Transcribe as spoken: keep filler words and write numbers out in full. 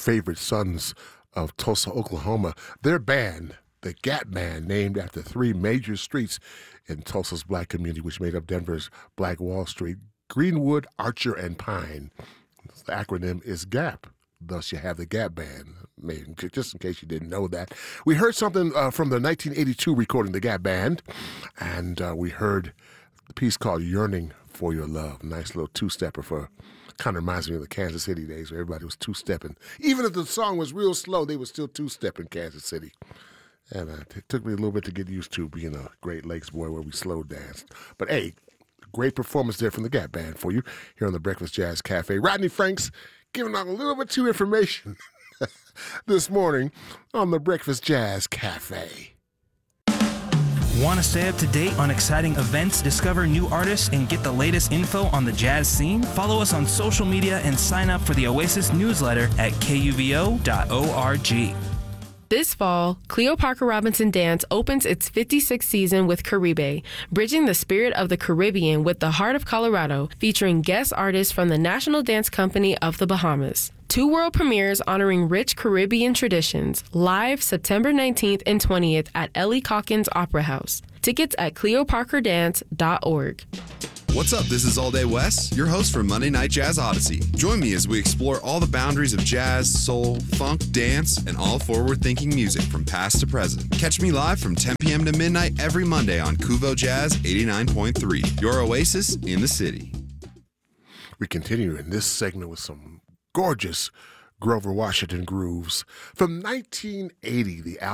favorite sons of Tulsa, Oklahoma. Their band, the Gap Band, named after three major streets in Tulsa's black community, which made up Denver's Black Wall Street: Greenwood, Archer, and Pine. The acronym is GAP. Thus, you have the Gap Band. Maybe, just in case you didn't know that. We heard something uh, from the nineteen eighty-two recording, the Gap Band, and uh, we heard the piece called Yearning for Your Love. Nice little two-stepper for, kind of reminds me of the Kansas City days where everybody was two-stepping. Even if the song was real slow, they were still two-stepping Kansas City. And uh, it took me a little bit to get used to being a Great Lakes boy where we slow danced. But hey, great performance there from the Gap Band for you here on the Breakfast Jazz Cafe. Rodney Franks giving out a little bit too information this morning on the Breakfast Jazz Cafe. Want to stay up to date on exciting events, discover new artists, and get the latest info on the jazz scene? Follow us on social media and sign up for the Oasis newsletter at K U V O dot org. This fall, Cleo Parker Robinson Dance opens its fifty-sixth season with Caribe, bridging the spirit of the Caribbean with the heart of Colorado, featuring guest artists from the National Dance Company of the Bahamas. Two world premieres honoring rich Caribbean traditions, live September nineteenth and twentieth at Ellie Calkins Opera House. Tickets at cleo parker dance dot org. What's up? This is All Day Wes, your host for Monday Night Jazz Odyssey. Join me as we explore all the boundaries of jazz, soul, funk, dance, and all forward-thinking music from past to present. Catch me live from ten p.m. to midnight every Monday on Kuvo Jazz eighty-nine point three, your oasis in the city. We continue in this segment with some gorgeous Grover Washington grooves. From nineteen eighty, the